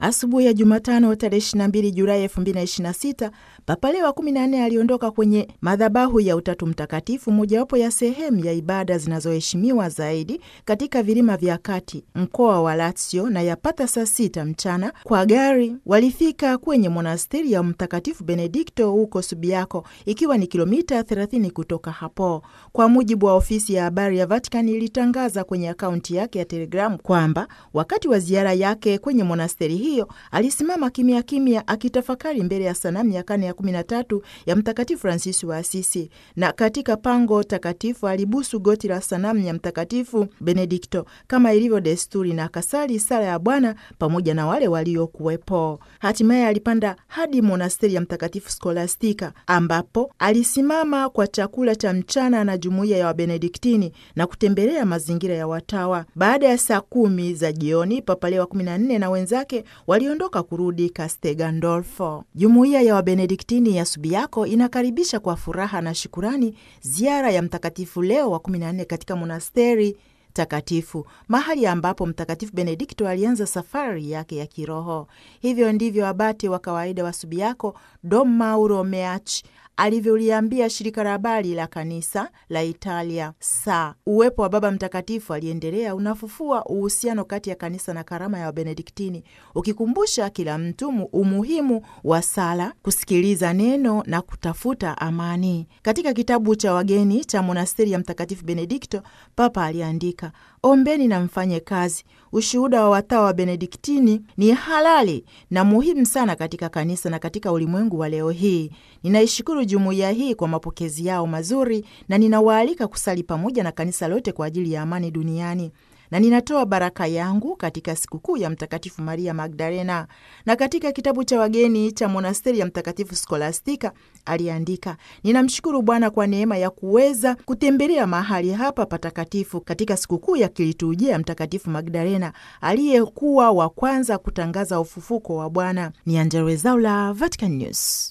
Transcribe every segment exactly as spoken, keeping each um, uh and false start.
Asubuhi ya Jumatano tarehe ishirini na mbili Julai elfu mbili na ishirini na sita, Papa Leo wa kumi na nne aliondoka kwenye madhabahu ya Utatu Mtakatifu, mojawapo ya sehemu ya ibada zinazoheshimiwa zaidi katika vilima vya kati, mkoa wa Lazio, na yapata saa sita mchana kwa gari walifika kwenye monasteri ya Mtakatifu Benedikto huko Subiaco, ikiwa ni kilomita thelathini kutoka hapo. Kwa mujibu wa ofisi ya habari ya Vatican, ilitangaza kwenye akaunti yake ya Telegram kwamba wakati wa ziara yake kwenye monasteri hiyo alisimama kimya kimya akitafakari mbele ya sanamu ya karne ya kumi na tatu ya Mtakatifu Francis wa Asisi, na katika pango takatifu alibusu goti la sanamu ya Mtakatifu Benedikto kama ilivyo desturi, na akasali sala ya Bwana pamoja na wale waliokuwepo. Hatimaye alipanda hadi monasteri ya Mtakatifu Skolastika ambapo alisimama kwa chakula cha mchana na jumuiya ya Wabenediktini na kutembelea mazingira ya watawa. Baada ya saa kumi za jioni, Papa Leo wa kumi na nne na wenzake waliondoka kurudi Castel Gandolfo. Jumuiya ya Wabenediktini ya Subiaco inakaribisha kwa furaha na shukurani ziara ya Mtakatifu Leo wa kumi na nne katika monasteri takatifu, mahali ambapo Mtakatifu Benedikto alianza safari yake ya kiroho. Hivyo ndivyo abate wa kawaida wa Subiaco, Dom Mauro Meachi, alivyoliambia shirika la habari la kanisa la Italia saa. Uwepo wa Baba Mtakatifu aliendelea unafufua uhusiano kati ya kanisa na karama ya Wabenediktini, ukikumbusha kila mtu umuhimu wa sala, kusikiliza neno na kutafuta amani. Katika kitabu cha wageni cha monasteri ya Mtakatifu Benedikto, Papa aliandika, ombeni na mfanye kazi. Ushuhuda wa watawa wa Benediktini ni halali na muhimu sana katika kanisa na katika ulimwengu wa leo hii. Ninaishukuru jumuiya hii kwa mapokezi yao mazuri, na ninawaalika kusali pamoja na kanisa lote kwa ajili ya amani duniani, na ninatoa baraka yangu katika sikukuu ya Mtakatifu Maria Magdalena. Na katika kitabu cha wageni cha monasteri ya Mtakatifu Skolastika aliandika, ninamshukuru Bwana kwa neema ya kuweza kutembelea mahali hapa patakatifu katika sikukuu ya kiliturujia ya Mtakatifu Magdalena, aliyekuwa wa kwanza kutangaza ufufuko wa Bwana. Ni Angella Rwezaula, Vatican News.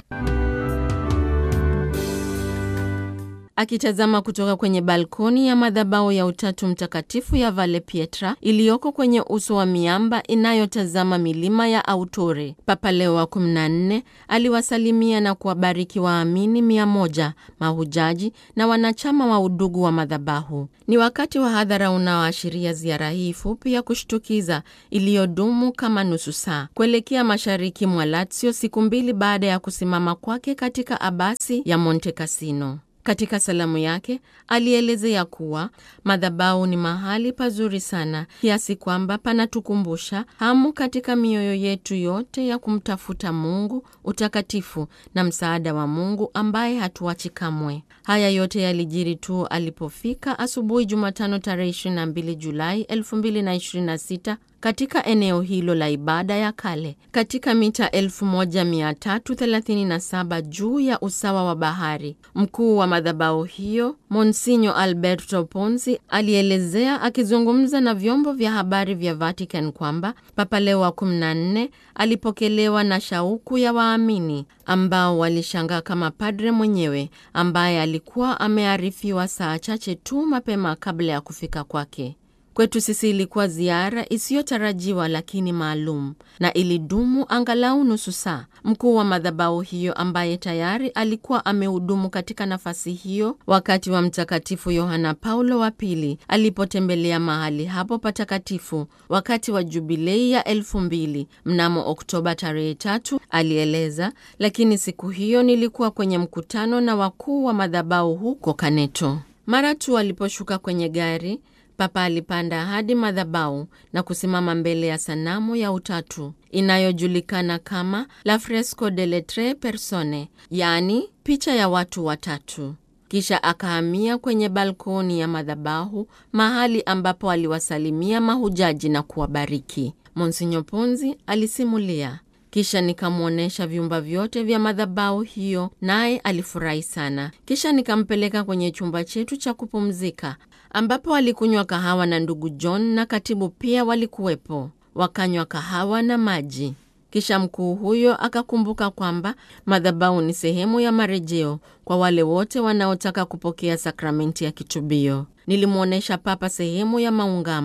Akitazama kutoka kwenye balkoni ya madhabahu ya Utatu Mtakatifu ya Valle Pietra iliyoko kwenye uso wa miamba inayotazama milima ya Autore, Papa Leo wa kumi na nne aliwasalimia na kuwabariki waamini mia moja, mahujaji na wanachama wa udugu wa madhabahu. Ni wakati wa hadhara unaoashiria ziara hii fupi ya kushtukiza iliyodumu kama nusu saa kuelekea mashariki mwa Lazio, siku mbili baada ya kusimama kwake katika abasi ya Monte Cassino. Katika salamu yake alielezea kuwa madhabahu ni mahali pazuri sana kiasi kwamba panatukumbusha hamu katika mioyo yetu yote ya kumtafuta Mungu utakatifu na msaada wa Mungu ambaye hatuachi kamwe. Haya yote yalijiri tu alipofika asubuhi Jumatano tarehe ishirini na mbili Julai elfu mbili na ishirini na sita katika eneo hilo la ibada ya kale katika mita elfu moja mia tatu thelathini na saba juu ya usawa wa bahari. Mkuu wa madhabahu hiyo, Monsinyo Alberto Ponzi, alielezea akizungumza na vyombo vya habari vya Vatican kwamba Papa Leo wa kumi na nne alipokelewa na shauku ya waamini ambao walishangaa kama padre mwenyewe ambaye alikuwa amearifiwa saa chache tu mapema kabla ya kufika kwake. Kwetu sisi ilikuwa ziara isiyotarajiwa lakini maalum, na ilidumu angalau nusu saa. Mkuu wa madhabahu hiyo ambaye tayari alikuwa amehudumu katika nafasi hiyo wakati wa Mtakatifu Yohana Paulo wa pili alipotembelea mahali hapo patakatifu wakati wa jubilei ya elfu mbili mnamo Oktoba tarehe tatu, alieleza, lakini siku hiyo nilikuwa kwenye mkutano na wakuu wa madhabahu huko Kaneto. Mara tu aliposhuka kwenye gari, Papa alipanda hadi madhabahu na kusimama mbele ya sanamu ya Utatu inayojulikana kama La Fresco delle Tre Persone, yani picha ya watu watatu. Kisha akahamia kwenye balkoni ya madhabahu, mahali ambapo aliwasalimia mahujaji na kuwabariki. Monsinyo Ponzi alisimulia, kisha nikamwonesha vyumba vyote vya madhabahu hiyo, naye alifurahi sana. Kisha nikampeleka kwenye chumba chetu cha kupumzika ambapo alikunywa kahawa na ndugu John na katibu pia walikuwepo. Wakanywa kahawa na maji. Kisha mkuu huyo akakumbuka kwamba madhabahu ni sehemu ya marejeo kwa wale wote wanaotaka kupokea sakramenti ya kitubio. Nilimuonesha Papa sehemu ya maungamo.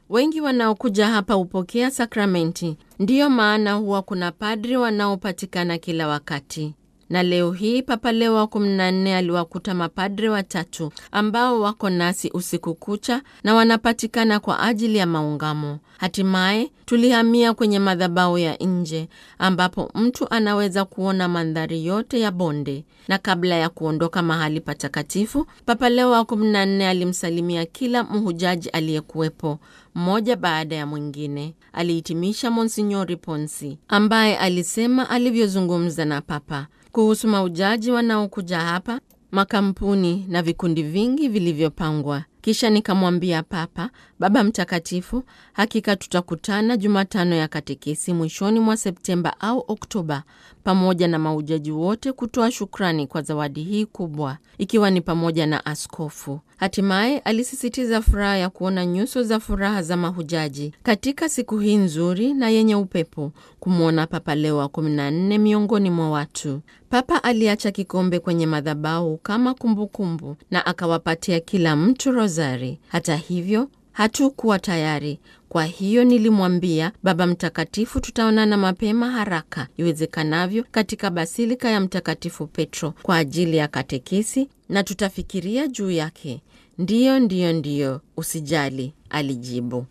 Wengi wanaokuja hapa hupokea sakramenti. Ndiyo maana huwa kuna padri wanaopatikana kila wakati. Na leo hii Papa Leo wa kumi na nne aliwakuta mapadre watatu ambao wako nasi usiku kucha na wanapatikana kwa ajili ya maungamo. Hatimaye tulihamia kwenye madhabahu ya nje ambapo mtu anaweza kuona mandhari yote ya bonde. Na kabla ya kuondoka mahali patakatifu, Papa Leo wa kumi na nne alimsalimia kila mhujaji aliyekuwepo, mmoja baada ya mwingine. Alihitimisha Monsignori Ponsi, ambaye alisema alivyozungumza na Papa kuhusu mahujaji wanaokuja hapa, makampuni na vikundi vingi vilivyopangwa. Kisha nikamwambia Papa, Baba Mtakatifu, hakika tutakutana Jumatano ya katekesi mwishoni mwa Septemba au Oktoba, pamoja na mahujaji wote kutoa shukrani kwa zawadi hii kubwa, ikiwa ni pamoja na askofu. Hatimaye alisisitiza furaha ya kuona nyuso za furaha za mahujaji katika siku hii nzuri na yenye upepo, kumwona Papa Leo wa kumi na nne miongoni mwa watu. Papa aliacha kikombe kwenye madhabahu kama kumbukumbu kumbu, na akawapatia kila mtu rozari. Hata hivyo, hatukuwa tayari. Kwa hiyo nilimwambia Baba Mtakatifu tutaonana mapema haraka iwezekanavyo katika Basilika ya Mtakatifu Petro kwa ajili ya katekesi na tutafikiria juu yake. Ndiyo, ndiyo, ndiyo, usijali, alijibu.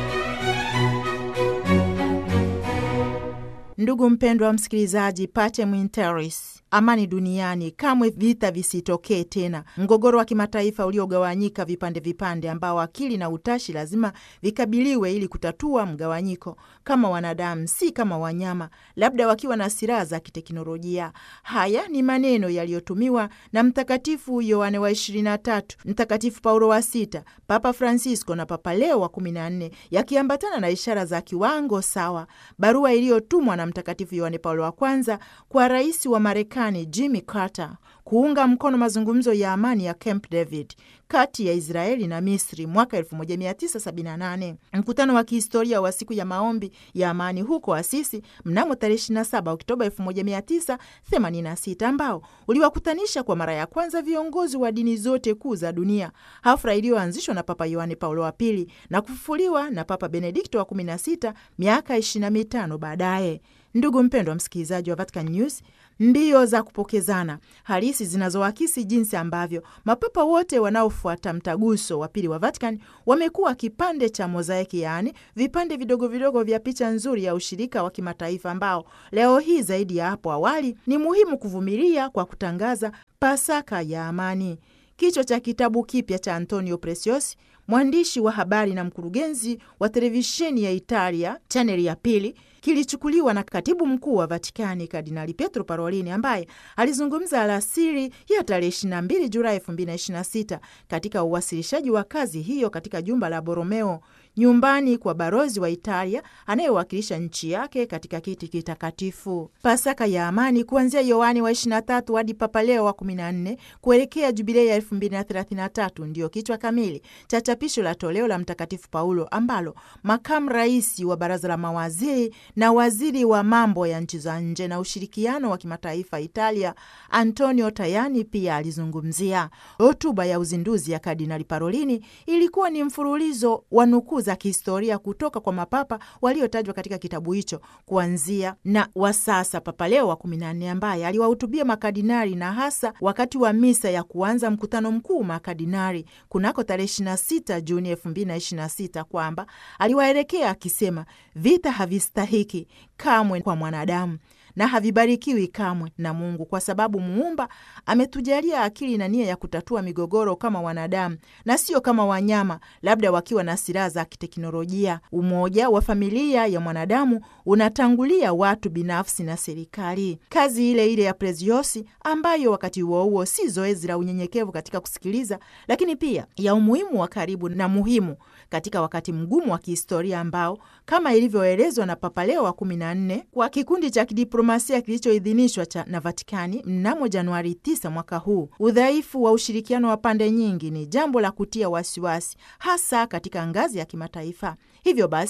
Ndugu mpendwa wa msikilizaji, Pacem in Terris, amani duniani, kamwe vita visitokee tena. Mgogoro wa kimataifa uliogawanyika vipande vipande, ambao akili na utashi lazima vikabiliwe ili kutatua mgawanyiko, kama wanadamu, si kama wanyama, labda wakiwa na silaha za kiteknolojia. Haya ni maneno yaliyotumiwa na Mtakatifu Yohane wa ishirini na tatu, Mtakatifu Paulo wa sita, Papa Francisco na Papa Leo wa kumi na nne, yakiambatana na ishara za kiwango sawa. Barua iliyotumwa na Mtakatifu Yohane Paulo wa kwanza kwa rais wa Marekani Jimmy Carter kuunga mkono mazungumzo ya amani ya Camp David kati ya Israeli na Misri mwaka elfu moja mia tisa sabini na nane. Mkutano wa kihistoria wa siku ya maombi ya amani huko Asisi mnamo tarehe ishirini na saba Oktoba elfu moja mia tisa themanini na sita, ambao uliwakutanisha kwa mara ya kwanza viongozi wa dini zote kuu za dunia, hafla iliyoanzishwa na Papa Yohane Paulo wa pili na kufufuliwa na Papa Benedikto wa kumi na sita miaka ishirini na mitano baadaye. Ndugu mpendwa msikilizaji wa Vatican News, mbio za kupokezana halisi zinazoakisi jinsi ambavyo mapapa wote wanaofuata mtaguso wa pili wa Vatican wamekuwa kipande cha mozaiki, yaani vipande vidogo vidogo vya picha nzuri ya ushirika wa kimataifa ambao leo hii zaidi ya hapo awali ni muhimu kuvumilia kwa kutangaza Pasaka ya amani. Kichwa cha kitabu kipya cha Antonio Preciosi, mwandishi wa habari na mkurugenzi wa televisheni ya Italia chaneli ya pili, kilichukuliwa na katibu mkuu wa Vatikani Kardinali Pietro Parolini, ambaye alizungumza alasiri ya tarehe ishirini na mbili Julai elfu mbili na ishirini na sita katika uwasilishaji wa kazi hiyo katika jumba la Borromeo, nyumbani kwa barozi wa Italia anayewakilisha nchi yake katika kiti kitakatifu. Pasaka ya amani kuanzia Yohane wa ishirini na tatu hadi Papa Leo wa kumi na nne kuelekea jubilei ya elfu mbili na thelathini na tatu ndio kichwa kamili cha chapisho la toleo la Mtakatifu Paulo, ambalo makamu rais wa baraza la mawaziri na waziri wa mambo ya nchi za nje na ushirikiano wa kimataifa Italia Antonio Tajani pia alizungumzia. Hotuba ya uzinduzi ya Kardinali Parolini ilikuwa ni mfululizo wa nukuu za kihistoria kutoka kwa mapapa waliotajwa katika kitabu hicho, kuanzia na wa sasa Papa Leo wa kumi na nne, ambaye aliwahutubia makardinali na hasa wakati wa misa ya kuanza mkutano mkuu makardinali kunako tarehe ishirini na sita Juni elfu mbili na ishirini na sita, kwamba aliwaelekea akisema, vita havistahiki kamwe kwa mwanadamu na havibarikiwi kamwe na Mungu, kwa sababu Muumba ametujalia akili na nia ya kutatua migogoro kama wanadamu na sio kama wanyama, labda wakiwa na silaha za kiteknolojia. Umoja wa familia ya mwanadamu unatangulia watu binafsi na serikali. Kazi ile ile ya Preziosi, ambayo wakati huo huo si zoezi la unyenyekevu katika kusikiliza, lakini pia ya umuhimu wa karibu na muhimu katika wakati mgumu wa kihistoria ambao, kama ilivyoelezwa na Papa Leo wa kumi na nne kwa kikundi cha kidiplomasia kilichoidhinishwa na Vatikani mnamo Januari tisa mwaka huu, udhaifu wa ushirikiano wa pande nyingi ni jambo la kutia wasiwasi, hasa katika ngazi ya kimataifa. Hivyo basi,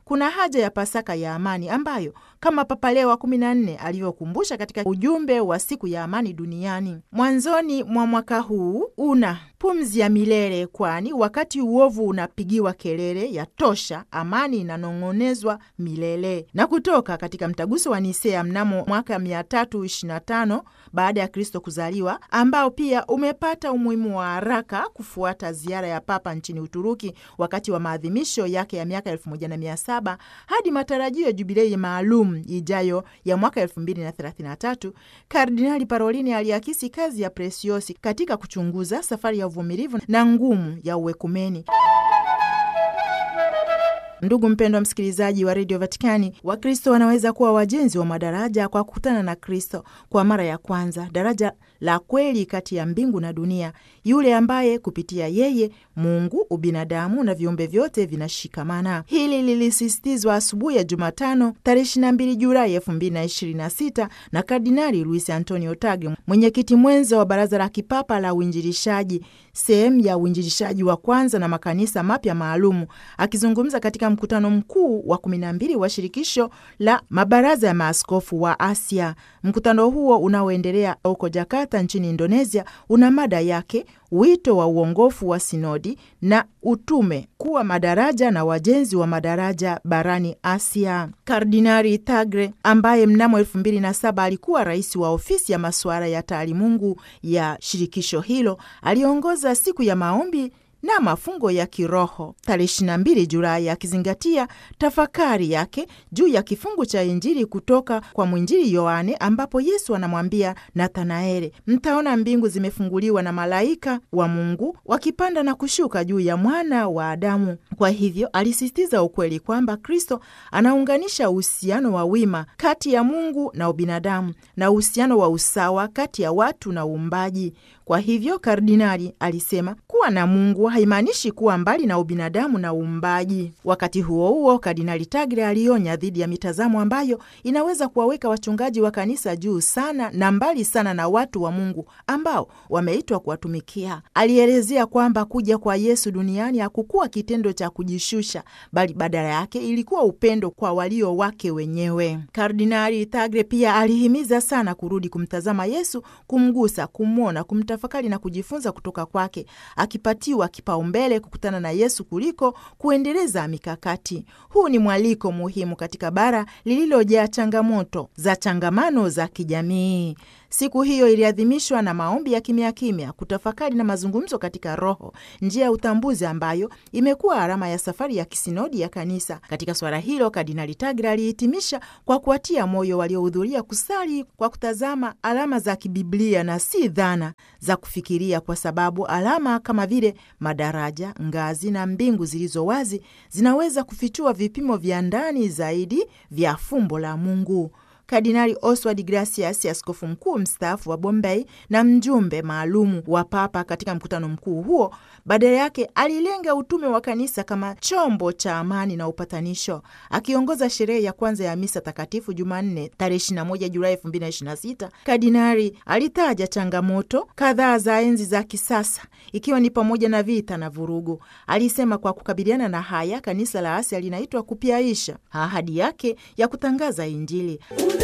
kuna haja ya Pasaka ya amani ambayo kama Papa Leo wa kumi na nne alivyokumbusha katika ujumbe wa siku ya amani duniani, mwanzoni mwa mwaka huu una pumzi ya milele, kwani wakati uovu unapigiwa kelele ya tosha, amani inanong'onezwa milele. Na kutoka katika mtaguso wa Nisea mnamo mwaka mia tatu ishirini na tano baada ya Kristo kuzaliwa, ambao pia umepata umuhimu wa haraka kufuata ziara ya Papa nchini Uturuki wakati wa maadhimisho yake ya miaka elfu moja na mia saba hadi matarajio ya jubilei maalum ijayo ya mwaka elfu mbili na thelathini na tatu, Kardinali Parolini aliakisi kazi ya Presiosi katika kuchunguza safari ya uvumilivu na ngumu ya uekumeni. Ndugu mpendwa msikilizaji wa Radio Vatikani, Wakristo wanaweza kuwa wajenzi wa madaraja kwa kukutana na Kristo kwa mara ya kwanza, daraja la kweli kati ya mbingu na dunia, yule ambaye kupitia yeye Mungu, ubinadamu na viumbe vyote vinashikamana. Hili lilisisitizwa asubuhi ya Jumatano tarehe ishirini na mbili Julai elfu mbili na ishirini na sita na Kardinali Luis Antonio Tagle, mwenyekiti mwenza wa Baraza la Kipapa la Uinjilishaji, sehemu ya uinjilishaji wa kwanza na makanisa mapya maalumu, akizungumza katika mkutano mkuu wa kumi na mbili wa shirikisho la mabaraza ya maaskofu wa Asia. Mkutano huo unaoendelea huko Jakarta nchini Indonesia una mada yake wito wa uongofu wa sinodi na utume kuwa madaraja na wajenzi wa madaraja barani Asia. Kardinali Tagle, ambaye mnamo elfu mbili na saba alikuwa rais wa ofisi ya masuala ya taalimungu ya shirikisho hilo, aliongoza siku ya maombi na mafungo ya kiroho tarehe ishirini na mbili Julai, akizingatia tafakari yake juu ya kifungu cha Injili kutoka kwa mwinjili Yohane ambapo Yesu anamwambia Nathanaeli, mtaona mbingu zimefunguliwa na malaika wa Mungu wakipanda na kushuka juu ya mwana wa Adamu. Kwa hivyo alisisitiza ukweli kwamba Kristo anaunganisha uhusiano wa wima kati ya Mungu na ubinadamu na uhusiano wa usawa kati ya watu na uumbaji. Kwa hivyo kardinali alisema kuwa na Mungu haimaanishi kuwa mbali na ubinadamu na uumbaji. Wakati huo huo, Kardinali Tagle alionya dhidi ya mitazamo ambayo inaweza kuwaweka wachungaji wa kanisa juu sana na mbali sana na watu wa Mungu ambao wameitwa kuwatumikia. Alielezea kwamba kuja kwa Yesu duniani hakukuwa kitendo cha kujishusha, bali badala yake ilikuwa upendo kwa walio wake wenyewe. Kardinali Tagle pia alihimiza sana kurudi kumtazama Yesu, kumgusa, kumwona, kumtafakari na kujifunza kutoka kwake, akipatiwa kipaumbele kukutana na Yesu kuliko kuendeleza mikakati. Huu ni mwaliko muhimu katika bara lililojaa changamoto za changamano za kijamii. Siku hiyo iliadhimishwa na maombi ya kimya kimya, kutafakari na mazungumzo katika roho, njia ya utambuzi ambayo imekuwa alama ya safari ya kisinodi ya kanisa. Katika swala hilo, Kardinali Tagle alihitimisha kwa kuatia moyo waliohudhuria kusali kwa kutazama alama za kibiblia na si dhana za kufikiria, kwa sababu alama kama vile madaraja, ngazi na mbingu zilizo wazi zinaweza kufichua vipimo vya ndani zaidi vya fumbo la Mungu. Kardinali Oswald Gracias, askofu mkuu mstaafu wa Bombay na mjumbe maalumu wa Papa katika mkutano mkuu huo, badala yake alilenga utume wa kanisa kama chombo cha amani na upatanisho. Akiongoza sherehe ya kwanza ya misa takatifu Jumanne tarehe ishirini na moja Julai elfu mbili na ishirini na sita, kardinali alitaja changamoto kadhaa za enzi za kisasa, ikiwa ni pamoja na vita na vurugu. Alisema kwa kukabiliana na haya, kanisa la Asia linaitwa kupyaisha ahadi yake ya kutangaza Injili.